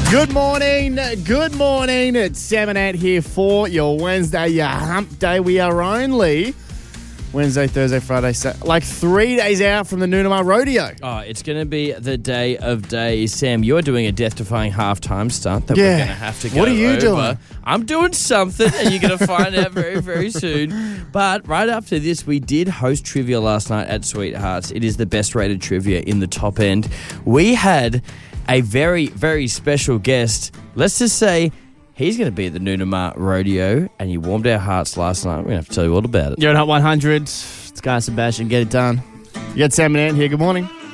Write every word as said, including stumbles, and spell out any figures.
Good morning, good morning. It's Sam and Ant here for your Wednesday, your hump day. We are only Wednesday, Thursday, Friday, Saturday, like three days out from the Noonamar Rodeo. Oh, it's going to be the day of days. Sam, you're doing a death-defying halftime stunt that Yeah. we're going to have to go What are you over. doing? I'm doing something, and you're going to find out very, very soon. But right after this, we did host trivia last night at Sweethearts. It is the best-rated trivia in the top end. We had a very, very special guest. Let's just say he's going to be at the Noonamar Rodeo, and he warmed our hearts last night. We're going to have to tell you all about it. You're at Hot one hundred. It's Guy Sebastian. Get it done. You got Sam and Ant here. Good morning.